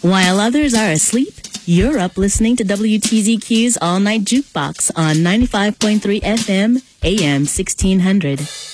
While others are asleep, you're up listening to WTZQ's All Night Jukebox on 95.3 FM, AM 1600.